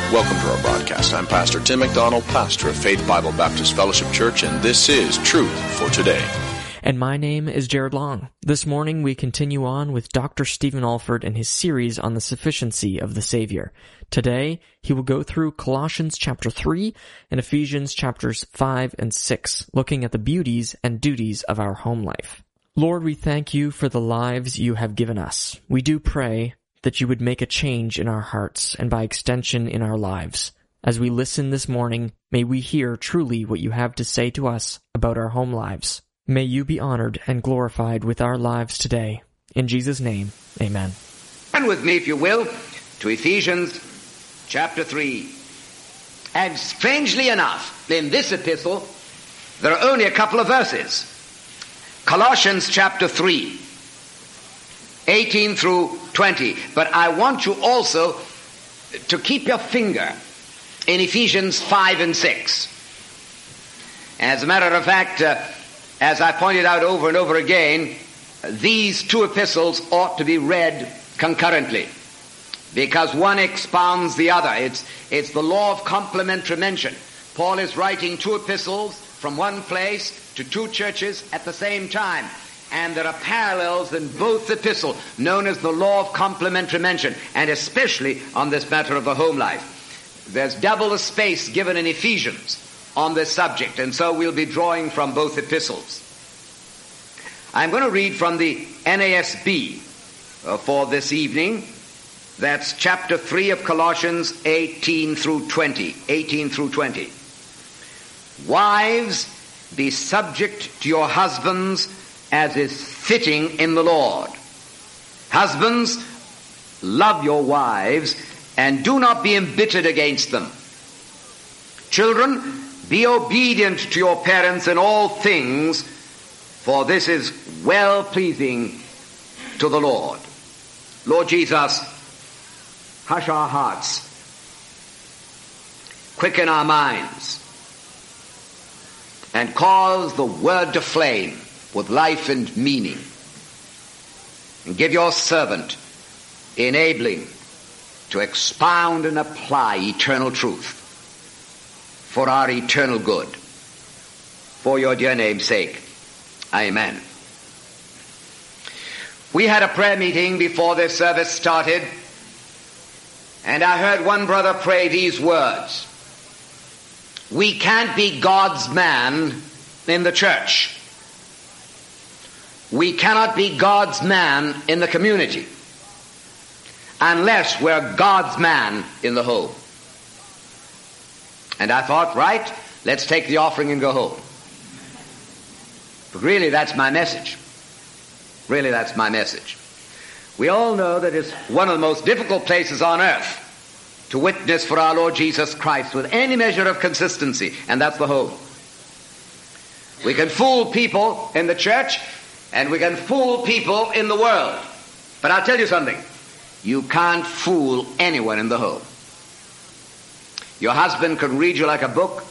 Welcome to our broadcast. I'm Pastor Tim McDonald, pastor of Faith Bible Baptist Fellowship Church, and this is Truth for Today. And my name is Jared Long. This morning we continue on with Dr. Stephen Alford and his series on the sufficiency of the Savior. Today, he will go through Colossians chapter 3 and Ephesians chapters 5 and 6, looking at the beauties and duties of our home life. Lord, we thank you for the lives you have given us. We do pray that you would make a change in our hearts and by extension in our lives. As we listen this morning, may we hear truly what you have to say to us about our home lives. May you be honored and glorified with our lives today. In Jesus' name, amen. Turn with me, if you will, to Ephesians chapter 3. And strangely enough, in this epistle, there are only a couple of verses. Colossians chapter 3. 18 through 20. But I want you also to keep your finger in Ephesians 5 and 6. As a matter of fact, as I pointed out over and over again, these two epistles ought to be read concurrently, because one expounds the other. It's the law of complementary mention. Paul is writing two epistles from one place to two churches at the same time. And there are parallels in both epistles, known as the law of complementary mention, and especially on this matter of the home life. There's double the space given in Ephesians on this subject, and so we'll be drawing from both epistles. I'm going to read from the NASB for this evening. That's chapter 3 of Colossians 18 through 20. 18 through 20. Wives, be subject to your husbands as is fitting in the Lord. Husbands, love your wives and do not be embittered against them. Children, be obedient to your parents in all things, for this is well-pleasing to the Lord. Lord Jesus, hush our hearts, quicken our minds, and cause the word to flame with life and meaning. And give your servant enabling to expound and apply eternal truth for our eternal good. For your dear name's sake. Amen. We had a prayer meeting before this service started, and I heard one brother pray these words: we can't be God's man in the church. We cannot be God's man in the community unless we're God's man in the home. And I thought, right, let's take the offering and go home. But really, that's my message. Really, that's my message. We all know that it's one of the most difficult places on earth to witness for our Lord Jesus Christ with any measure of consistency, and that's the home. We can fool people in the church, and we can fool people in the world. But I'll tell you something. You can't fool anyone in the home. Your husband can read you like a book,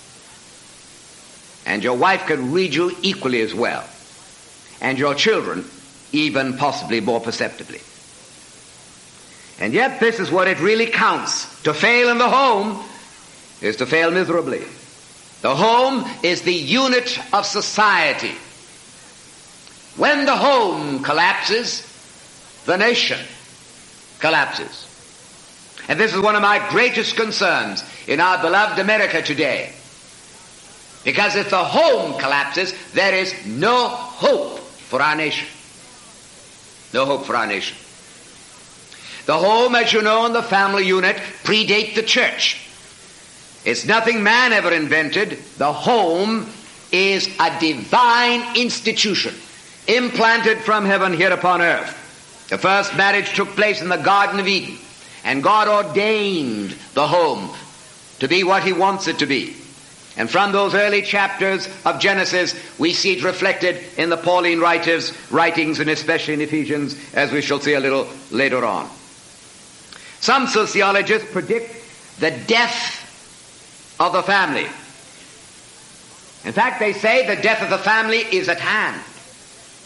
and your wife can read you equally as well, and your children even possibly more perceptibly. And yet this is what it really counts. To fail in the home is to fail miserably. The home is the unit of society. When the home collapses, the nation collapses. And this is one of my greatest concerns in our beloved America today. Because if the home collapses, there is no hope for our nation. No hope for our nation. The home, as you know, and the family unit predate the church. It's nothing man ever invented. The home is a divine institution, implanted from heaven here upon earth. The first marriage took place in the Garden of Eden, and God ordained the home to be what He wants it to be. And from those early chapters of Genesis, we see it reflected in the Pauline writings, and especially in Ephesians, as we shall see a little later on. Some sociologists predict the death of the family. In fact, they say the death of the family is at hand.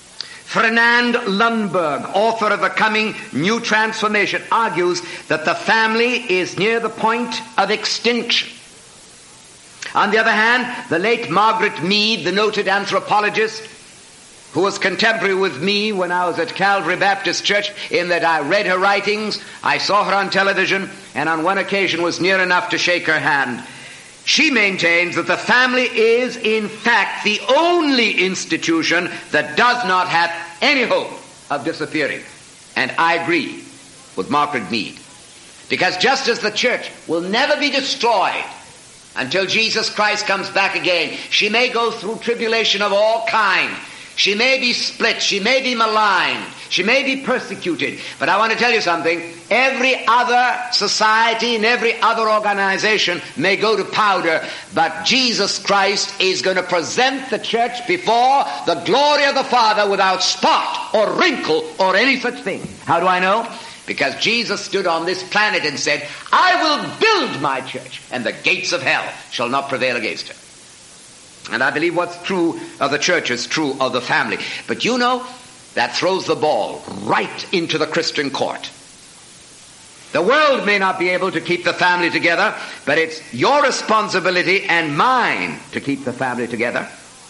Fernand Lundberg, author of The Coming New Transformation, argues that the family is near the point of extinction. On the other hand, the late Margaret Mead, the noted anthropologist, who was contemporary with me when I was at Calvary Baptist Church, in that I read her writings, I saw her on television, and on one occasion was near enough to shake her hand. She maintains that the family is, in fact, the only institution that does not have any hope of disappearing. And I agree with Margaret Mead. Because just as the church will never be destroyed until Jesus Christ comes back again, she may go through tribulation of all kinds. She may be split. She may be maligned. She may be persecuted. But I want to tell you something. Every other society and every other organization may go to powder, but Jesus Christ is going to present the church before the glory of the Father without spot or wrinkle or any such thing. How do I know? Because Jesus stood on this planet and said, I will build my church, and the gates of hell shall not prevail against her. And I believe what's true of the church is true of the family. But you know, that throws the ball right into the Christian court. The world may not be able to keep the family together, but it's your responsibility and mine to keep the family together.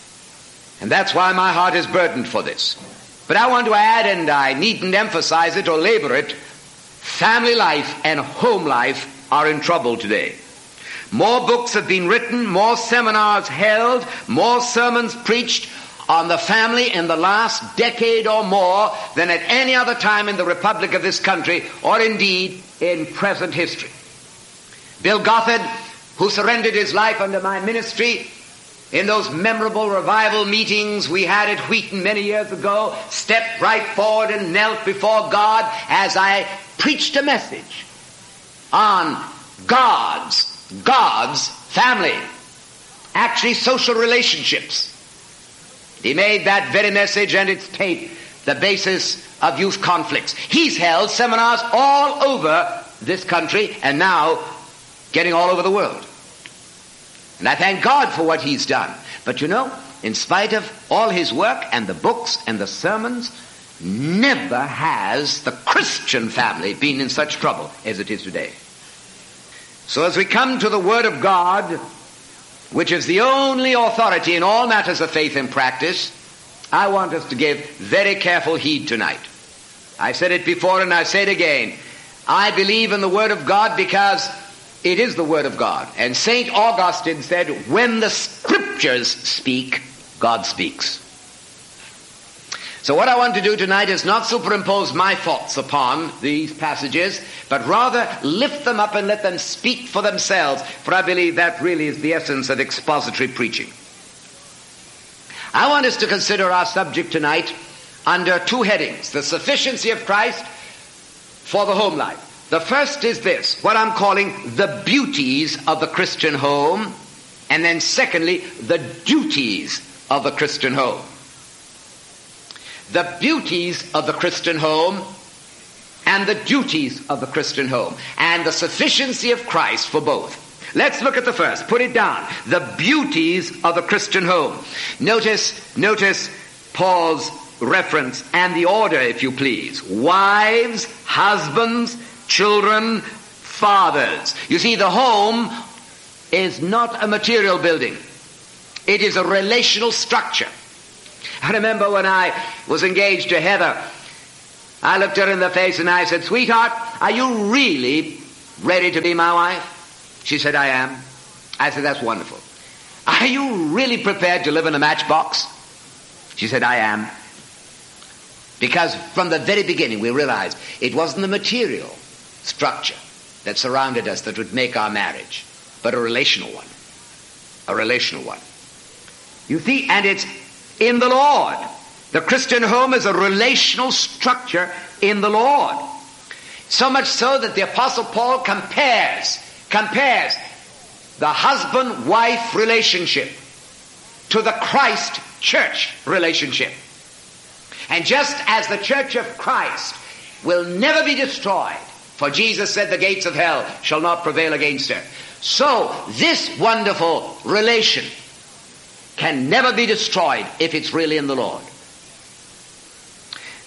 And that's why my heart is burdened for this. But I want to add, and I needn't emphasize it or labor it, family life and home life are in trouble today. More books have been written, more seminars held, more sermons preached on the family in the last decade or more than at any other time in the republic of this country, or indeed in present history. Bill Gothard, who surrendered his life under my ministry in those memorable revival meetings we had at Wheaton many years ago, stepped right forward and knelt before God as I preached a message on God's family, actually social relationships. He made that very message and its tape the basis of youth conflicts. He's held seminars all over this country and now getting all over the world. And I thank God for what he's done. But you know, in spite of all his work and the books and the sermons, never has the Christian family been in such trouble as it is today. So as we come to the Word of God, which is the only authority in all matters of faith and practice, I want us to give very careful heed tonight. I've said it before and I say it again. I believe in the Word of God because it is the Word of God. And St. Augustine said, when the Scriptures speak, God speaks. So what I want to do tonight is not superimpose my thoughts upon these passages, but rather lift them up and let them speak for themselves, for I believe that really is the essence of expository preaching. I want us to consider our subject tonight under two headings: the sufficiency of Christ for the home life. The first is this, what I'm calling the beauties of the Christian home, and then secondly, the duties of the Christian home. The beauties of the Christian home and the duties of the Christian home, and the sufficiency of Christ for both. Let's look at the first. Put it down. The beauties of the Christian home. Notice Paul's reference and the order, if you please. Wives, husbands, children, fathers. You see, the home is not a material building. It is a relational structure. I remember when I was engaged to Heather, I looked her in the face and I said, sweetheart, are you really ready to be my wife? She said, I am. I said, that's wonderful. Are you really prepared to live in a matchbox? She said, I am. Because from the very beginning we realized it wasn't the material structure that surrounded us that would make our marriage, but a relational one. A relational one. You see, and it's in the Lord. The Christian home is a relational structure in the Lord. So much so that the Apostle Paul compares the husband-wife relationship to the Christ-church relationship. And just as the church of Christ will never be destroyed, for Jesus said the gates of hell shall not prevail against her, so this wonderful relation can never be destroyed if it's really in the Lord.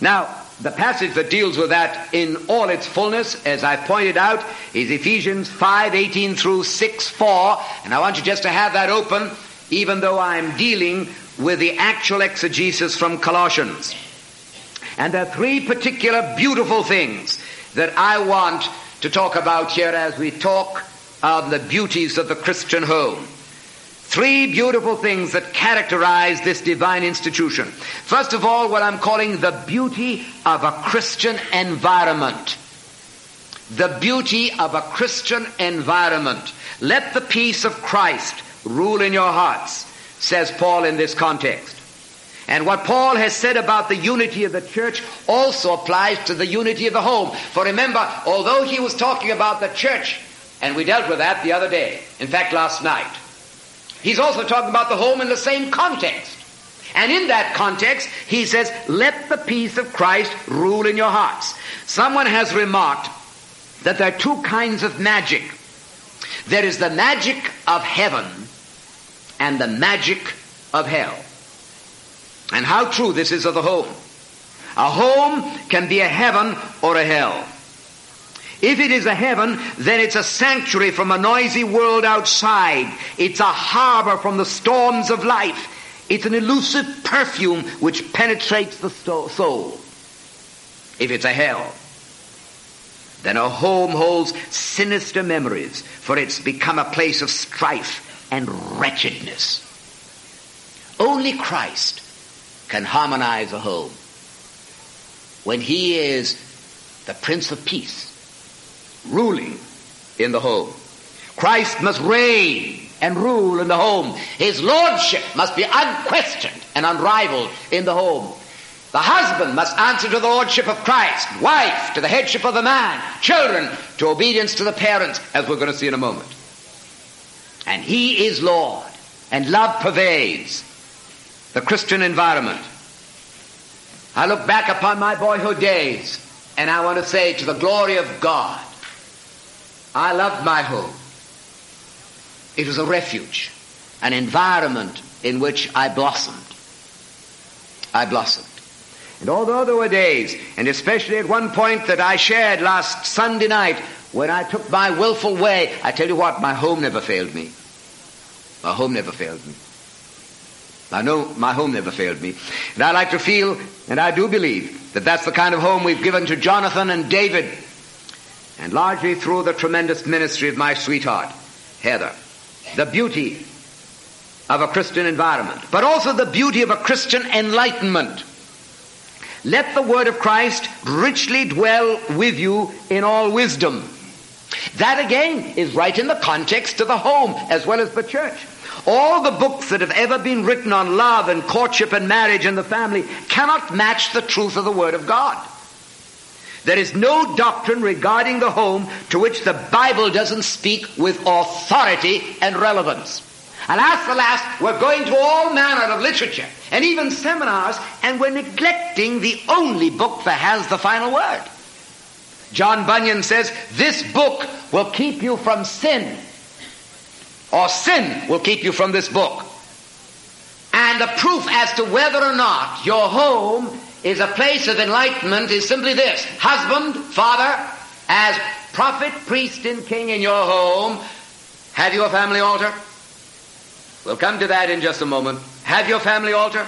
Now, the passage that deals with that in all its fullness, as I've pointed out, is Ephesians 5:18 through 6:4. And I want you just to have that open, even though I'm dealing with the actual exegesis from Colossians. And there are three particular beautiful things that I want to talk about here as we talk of the beauties of the Christian home. Three beautiful things that characterize this divine institution. First of all, what I'm calling the beauty of a Christian environment. The beauty of a Christian environment. Let the peace of Christ rule in your hearts, says Paul in this context. And what Paul has said about the unity of the church also applies to the unity of the home. For remember, although he was talking about the church, and we dealt with that the other day, in fact last night, he's also talking about the home in the same context. And in that context, he says, let the peace of Christ rule in your hearts. Someone has remarked that there are two kinds of magic. There is the magic of heaven and the magic of hell. And how true this is of the home. A home can be a heaven or a hell. If it is a heaven, then it's a sanctuary from a noisy world outside. It's a harbor from the storms of life. It's an elusive perfume which penetrates the soul. If it's a hell, then a home holds sinister memories, for it's become a place of strife and wretchedness. Only Christ can harmonize a home. When he is the Prince of Peace, ruling in the home. Christ must reign and rule in the home. His lordship must be unquestioned and unrivaled in the home. The husband must answer to the lordship of Christ, wife to the headship of the man, children to obedience to the parents, as we're going to see in a moment. And he is Lord, and love pervades the Christian environment. I look back upon my boyhood days, and I want to say, to the glory of God, I loved my home. It was a refuge, an environment in which I blossomed. I blossomed. And although there were days, and especially at one point that I shared last Sunday night, when I took my willful way, I tell you what, my home never failed me. My home never failed me. I know my home never failed me. And I like to feel, and I do believe, that that's the kind of home we've given to Jonathan and David, and largely through the tremendous ministry of my sweetheart, Heather. The beauty of a Christian environment, but also the beauty of a Christian enlightenment. Let the word of Christ richly dwell with you in all wisdom. That again is right in the context of the home as well as the church. All the books that have ever been written on love and courtship and marriage and the family cannot match the truth of the Word of God. There is no doctrine regarding the home to which the Bible doesn't speak with authority and relevance. Alas, alas, we're going to all manner of literature and even seminars, and we're neglecting the only book that has the final word. John Bunyan says, this book will keep you from sin, or sin will keep you from this book. And the proof as to whether or not your home is a place of enlightenment is simply this. Husband, father, as prophet, priest, and king in your home, have you a family altar? We'll come to that in just a moment. Have your family altar?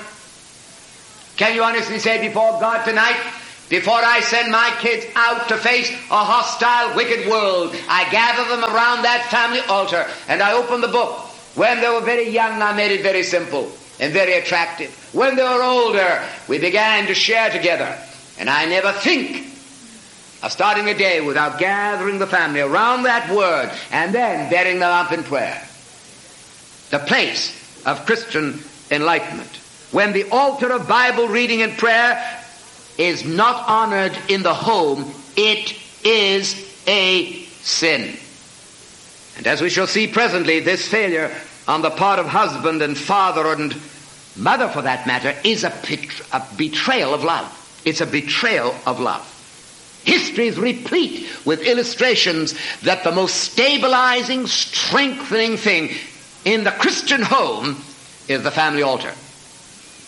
Can you honestly say before God tonight, before I send my kids out to face a hostile, wicked world, I gather them around that family altar and I open the book. When they were very young, I made it very simple and very attractive. When they were older, we began to share together. And I never think of starting a day without gathering the family around that word and then bearing them up in prayer. The place of Christian enlightenment. When the altar of Bible reading and prayer is not honored in the home, it is a sin. And as we shall see presently, this failure on the part of husband and father and mother, for that matter, is a betrayal of love. It's a betrayal of love. History is replete with illustrations that the most stabilizing, strengthening thing in the Christian home is the family altar.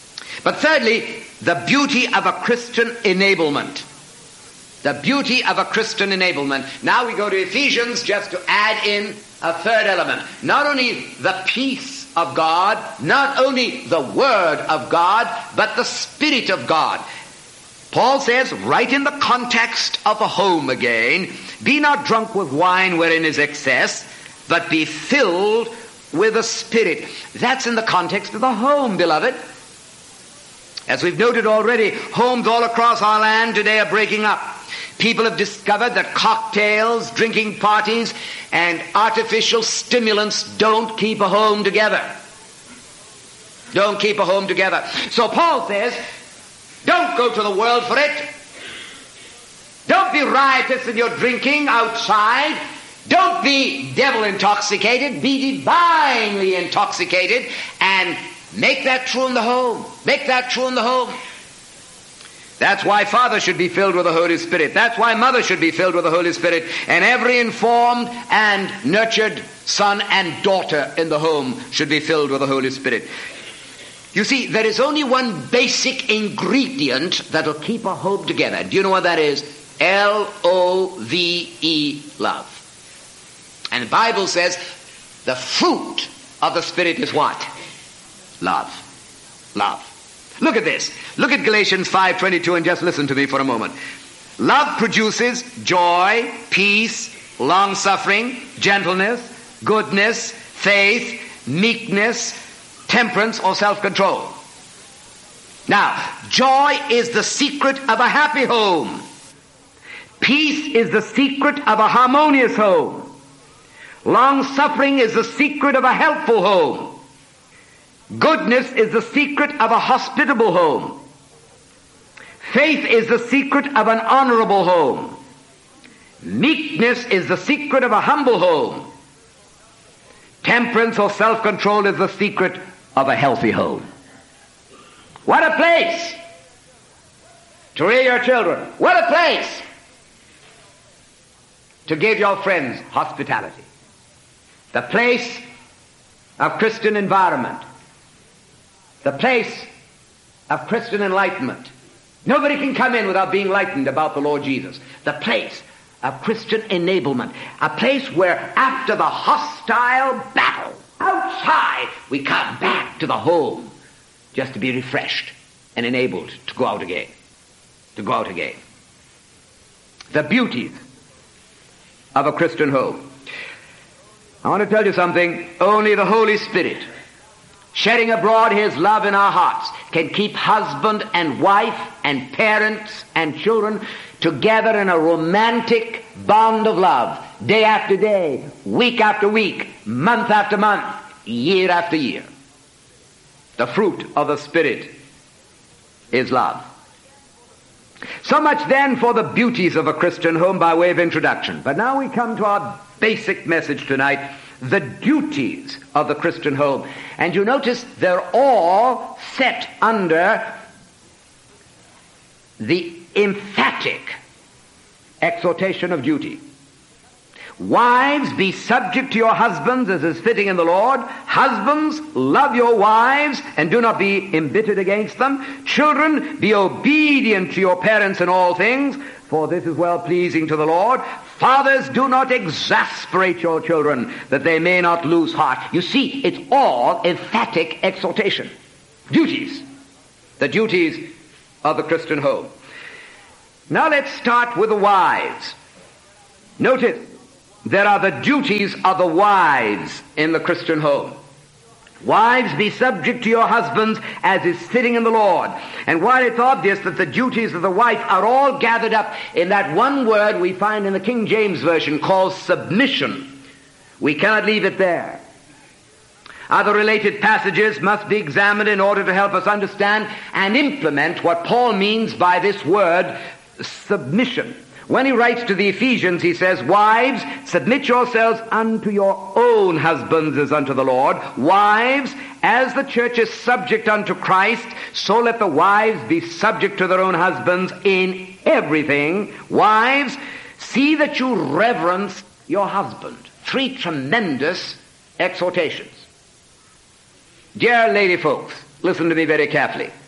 But thirdly, the beauty of a Christian enablement. The beauty of a Christian enablement. Now we go to Ephesians just to add in a third element. Not only the peace of God, not only the Word of God, but the Spirit of God. Paul says, right in the context of a home again, be not drunk with wine wherein is excess, but be filled with the Spirit. That's in the context of the home, beloved. As we've noted already, homes all across our land today are breaking up. People have discovered that cocktails, drinking parties, and artificial stimulants don't keep a home together. Don't keep a home together. So Paul says, don't go to the world for it. Don't be riotous in your drinking outside. Don't be devil intoxicated. Be divinely intoxicated, and make that true in the home. Make that true in the home. That's why father should be filled with the Holy Spirit. That's why mother should be filled with the Holy Spirit. And every informed and nurtured son and daughter in the home should be filled with the Holy Spirit. You see, there is only one basic ingredient that will keep a home together. Do you know what that is? L-O-V-E, love. And the Bible says the fruit of the Spirit is what? Love. Love. Look at this. Look at Galatians 5:22 and just listen to me for a moment. Love produces joy, peace, long-suffering, gentleness, goodness, faith, meekness, temperance, or self-control. Now, joy is the secret of a happy home. Peace is the secret of a harmonious home. Long-suffering is the secret of a helpful home. Goodness is the secret of a hospitable home. Faith is the secret of an honorable home. Meekness is the secret of a humble home. Temperance or self-control is the secret of a healthy home. What a place to rear your children. What a place to give your friends hospitality. The place of Christian environment. The place of Christian enlightenment. Nobody can come in without being enlightened about the Lord Jesus. The place of Christian enablement. A place where after the hostile battle outside, we come back to the home just to be refreshed and enabled to go out again. To go out again. The beauties of a Christian home. I want to tell you something. Only the Holy Spirit, shedding abroad His love in our hearts, can keep husband and wife and parents and children together in a romantic bond of love, day after day, week after week, month after month, year after year. The fruit of the Spirit is love. So much then for the beauties of a Christian home by way of introduction. But now we come to our basic message tonight, the duties of the Christian home. And you notice they're all set under the emphatic exhortation of duty. Wives, be subject to your husbands as is fitting in the Lord. Husbands, love your wives and do not be embittered against them. Children, be obedient to your parents in all things, for this is well pleasing to the Lord. Fathers, do not exasperate your children, that they may not lose heart. You see, it's all emphatic exhortation. Duties. The duties of the Christian home. Now let's start with the wives. Notice, there are the duties of the wives in the Christian home. Wives, be subject to your husbands as is fitting in the Lord. And while it's obvious that the duties of the wife are all gathered up in that one word we find in the King James Version called submission, we cannot leave it there. Other related passages must be examined in order to help us understand and implement what Paul means by this word submission. When he writes to the Ephesians, he says, wives, submit yourselves unto your own husbands as unto the Lord. Wives, as the church is subject unto Christ, so let the wives be subject to their own husbands in everything. Wives, see that you reverence your husband. 3 tremendous exhortations. Dear lady folks, listen to me very carefully.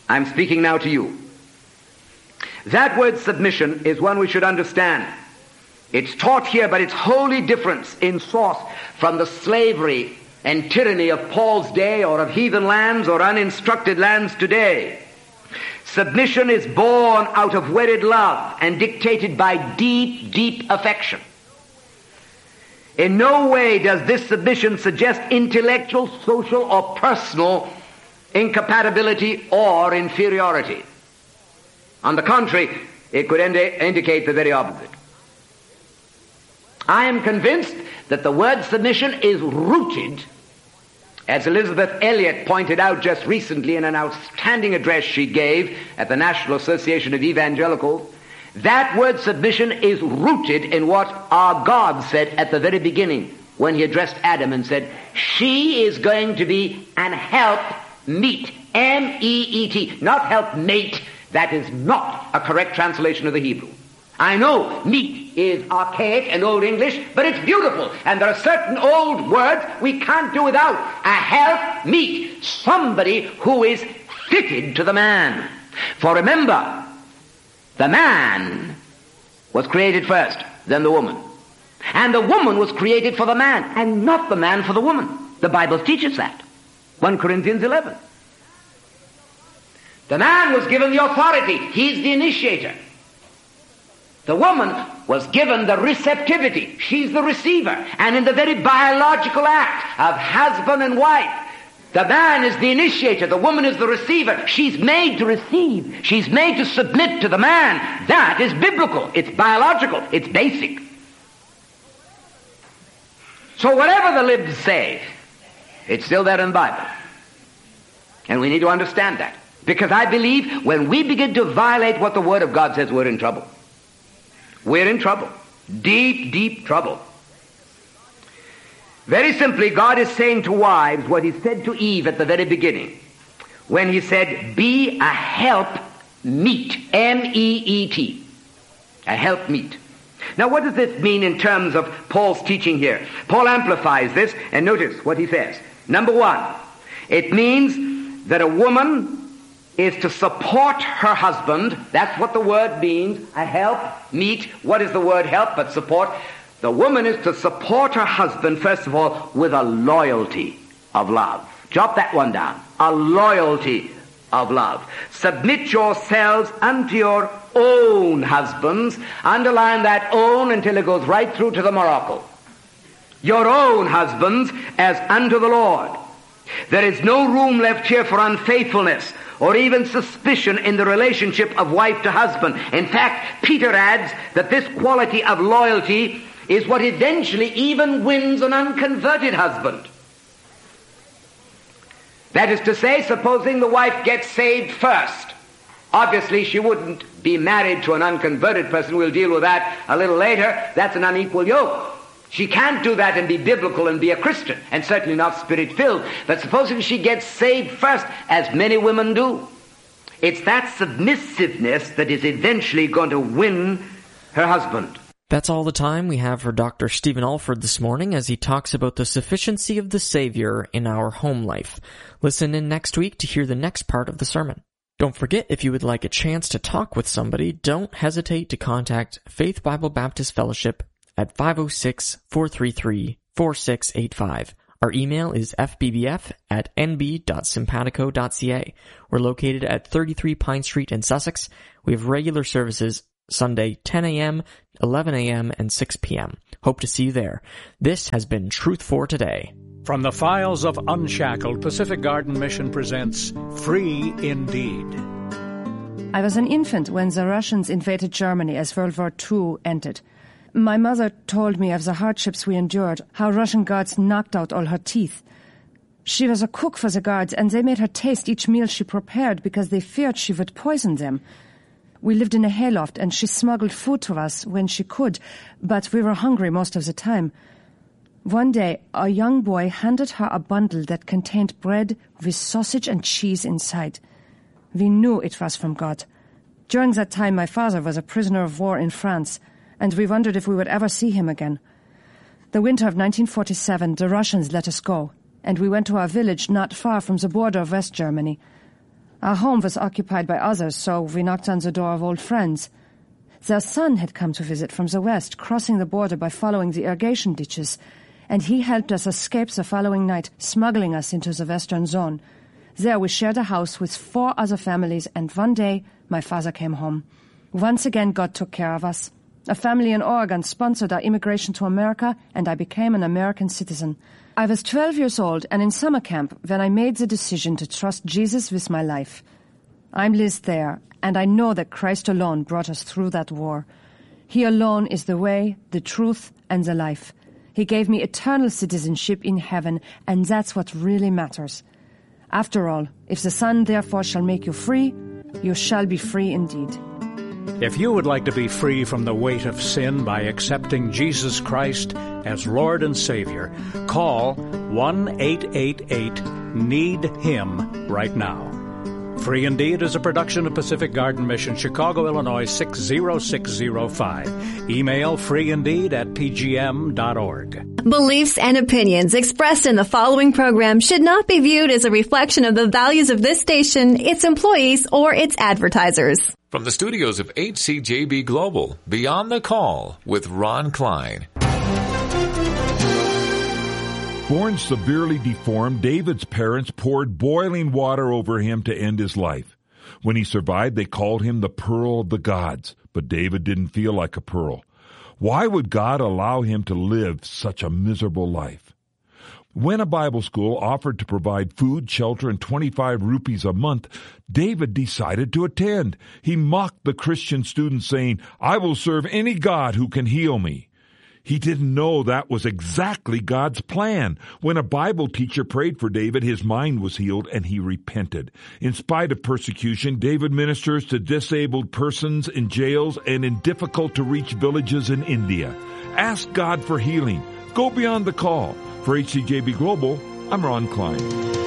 I'm speaking now to you. That word submission is one we should understand. It's taught here, but it's wholly different in source from the slavery and tyranny of Paul's day or of heathen lands or uninstructed lands today. Submission is born out of wedded love and dictated by deep, deep affection. In no way does this submission suggest intellectual, social, or personal incompatibility or inferiority. On the contrary, it could indicate the very opposite. I am convinced that the word submission is rooted, as Elizabeth Elliot pointed out just recently in an outstanding address she gave at the National Association of Evangelicals, that word submission is rooted in what our God said at the very beginning when he addressed Adam and said, she is going to be an helpmeet, M-E-E-T, not helpmate. That is not a correct translation of the Hebrew. I know meat is archaic and Old English, but it's beautiful. And there are certain old words we can't do without. A helpmeet, somebody who is fitted to the man. For remember, the man was created first, then the woman. And the woman was created for the man, and not the man for the woman. The Bible teaches that. 1 Corinthians 11. The man was given the authority. He's the initiator. The woman was given the receptivity. She's the receiver. And in the very biological act of husband and wife, the man is the initiator. The woman is the receiver. She's made to receive. She's made to submit to the man. That is biblical. It's biological. It's basic. So whatever the libs say, it's still there in the Bible. And we need to understand that. Because I believe when we begin to violate what the Word of God says, we're in trouble. We're in trouble. Deep, deep trouble. Very simply, God is saying to wives what he said to Eve at the very beginning. When he said, be a helpmeet. M-E-E-T. A helpmeet. Now what does this mean in terms of Paul's teaching here? Paul amplifies this, and notice what he says. Number one, it means that a woman is to support her husband. That's what the word means, a helpmeet. What is the word help but support? The woman is to support her husband, first of all, with a loyalty of love. Jot that one down. A loyalty of love. Submit yourselves unto your own husbands. Underline that own until it goes right through to the Morocco. Your own husbands as unto the Lord. There is no room left here for unfaithfulness or even suspicion in the relationship of wife to husband. In fact, Peter adds that this quality of loyalty is what eventually even wins an unconverted husband. That is to say, supposing the wife gets saved first. Obviously, she wouldn't be married to an unconverted person. We'll deal with that a little later. That's an unequal yoke. She can't do that and be biblical and be a Christian, and certainly not Spirit-filled. But supposing she gets saved first, as many women do, it's that submissiveness that is eventually going to win her husband. That's all the time we have for Dr. Stephen Alford this morning as he talks about the sufficiency of the Savior in our home life. Listen in next week to hear the next part of the sermon. Don't forget, if you would like a chance to talk with somebody, don't hesitate to contact Faith Bible Baptist Fellowship at 506-433-4685. Our email is fbbf@nb.simpatico.ca. We're located at 33 Pine Street in Sussex. We have regular services Sunday 10 a.m., 11 a.m., and 6 p.m. Hope to see you there. This has been Truth for Today. From the files of Unshackled, Pacific Garden Mission presents Free Indeed. I was an infant when the Russians invaded Germany as World War II ended. My mother told me of the hardships we endured, how Russian guards knocked out all her teeth. She was a cook for the guards, and they made her taste each meal she prepared because they feared she would poison them. We lived in a hayloft, and she smuggled food to us when she could, but we were hungry most of the time. One day, a young boy handed her a bundle that contained bread with sausage and cheese inside. We knew it was from God. During that time, my father was a prisoner of war in France, and we wondered if we would ever see him again. The winter of 1947, the Russians let us go, and we went to our village not far from the border of West Germany. Our home was occupied by others, so we knocked on the door of old friends. Their son had come to visit from the west, crossing the border by following the irrigation ditches, and he helped us escape the following night, smuggling us into the western zone. There we shared a house with 4 other families, and one day my father came home. Once again, God took care of us. A family in Oregon sponsored our immigration to America, and I became an American citizen. I was 12 years old and in summer camp when I made the decision to trust Jesus with my life. I'm Liz Thayer, and I know that Christ alone brought us through that war. He alone is the way, the truth, and the life. He gave me eternal citizenship in heaven, and that's what really matters. After all, if the Son therefore shall make you free, you shall be free indeed. If you would like to be free from the weight of sin by accepting Jesus Christ as Lord and Savior, call 1-888-NEED-HIM right now. Free Indeed is a production of Pacific Garden Mission, Chicago, Illinois 60605. Email freeindeed@pgm.org. Beliefs and opinions expressed in the following program should not be viewed as a reflection of the values of this station, its employees, or its advertisers. From the studios of HCJB Global, Beyond the Call with Ron Klein. Born severely deformed, David's parents poured boiling water over him to end his life. When he survived, they called him the Pearl of the Gods, but David didn't feel like a pearl. Why would God allow him to live such a miserable life? When a Bible school offered to provide food, shelter, and 25 rupees a month, David decided to attend. He mocked the Christian students, saying, "I will serve any God who can heal me." He didn't know that was exactly God's plan. When a Bible teacher prayed for David, his mind was healed and he repented. In spite of persecution, David ministers to disabled persons in jails and in difficult-to-reach villages in India. Ask God for healing. Go beyond the call. For HCJB Global, I'm Ron Klein.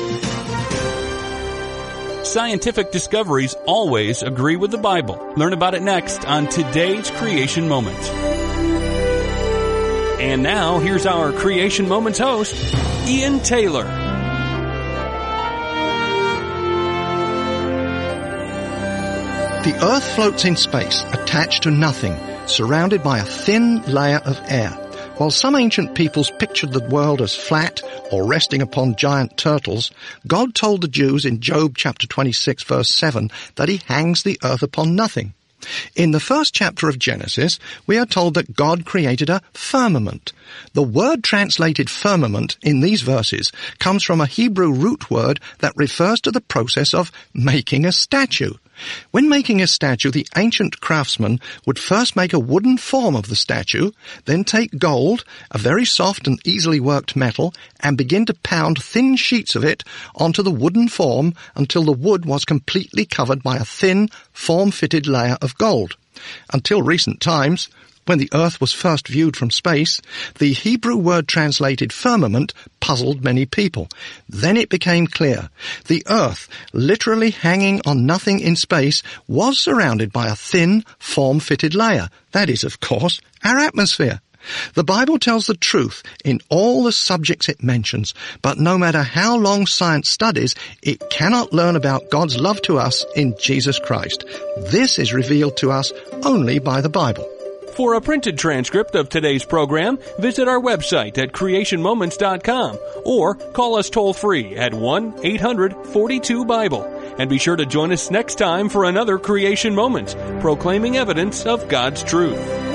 Scientific discoveries always agree with the Bible. Learn about it next on Today's Creation Moment. And now, here's our Creation Moments host, Ian Taylor. The Earth floats in space, attached to nothing, surrounded by a thin layer of air. While some ancient peoples pictured the world as flat or resting upon giant turtles, God told the Jews in Job chapter 26 verse 7 that he hangs the earth upon nothing. In the first chapter of Genesis, we are told that God created a firmament. The word translated firmament in these verses comes from a Hebrew root word that refers to the process of making a statue. When making a statue, the ancient craftsman would first make a wooden form of the statue, then take gold, a very soft and easily worked metal, and begin to pound thin sheets of it onto the wooden form until the wood was completely covered by a thin, form-fitted layer of gold. Until recent times, when the Earth was first viewed from space, the Hebrew word translated firmament puzzled many people. Then it became clear. The Earth, literally hanging on nothing in space, was surrounded by a thin, form-fitted layer. That is, of course, our atmosphere. The Bible tells the truth in all the subjects it mentions, but no matter how long science studies, it cannot learn about God's love to us in Jesus Christ. This is revealed to us only by the Bible. For a printed transcript of today's program, visit our website at creationmoments.com or call us toll-free at 1-800-42-BIBLE. And be sure to join us next time for another Creation Moment, proclaiming evidence of God's truth.